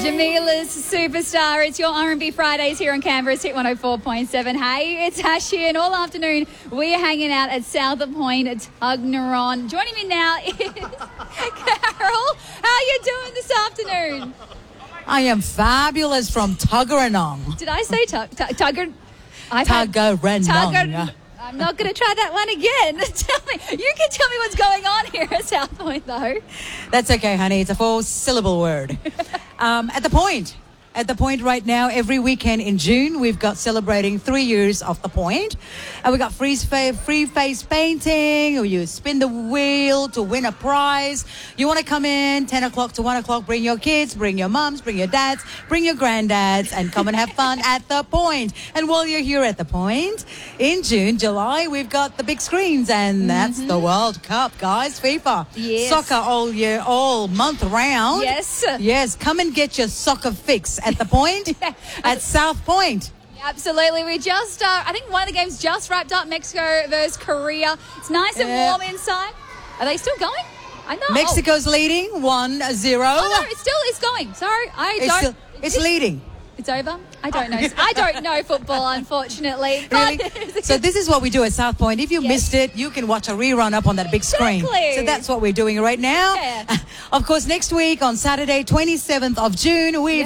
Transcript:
Jamila's Superstar. It's your R&B Fridays here on Canberra's Hit 104.7. Hey, it's Ash here, and all afternoon we are hanging out at South Point at Tuggeranong. Joining me now is Carol. How are you doing this afternoon? I am fabulous from Tuggeranong. Did I say Tuggeranong? Tuggeranong. I'm not going to try that one again. You can tell me what's going on here at South Point, though. That's okay, honey. It's a 4-syllable word. At the Point right now, every weekend in June, we've got celebrating 3 years of the Point. And we got free face painting, or you spin the wheel to win a prize. You want to come in 10 o'clock to 1 o'clock, bring your kids, bring your mums, bring your dads, bring your granddads, and come and have fun at the Point. And while you're here at the Point, in June, July, we've got the big screens, and that's the World Cup, guys. FIFA. Yes. Soccer all year, all month round. Yes. Yes, come and get your soccer fix at the Point, at South Point. Absolutely. We just, I think one of the games just wrapped up, Mexico versus Korea. It's nice and warm inside. Are they still going? I know. Mexico's leading 1-0. Oh, no, it's going. Sorry, It's leading. It's over? I don't know. I don't know football, unfortunately. Really? So this is what we do at South Point. If you missed it, you can watch a rerun up on that big screen. So that's what we're doing right now. Yeah. Of course, next week on Saturday, 27th of June, we've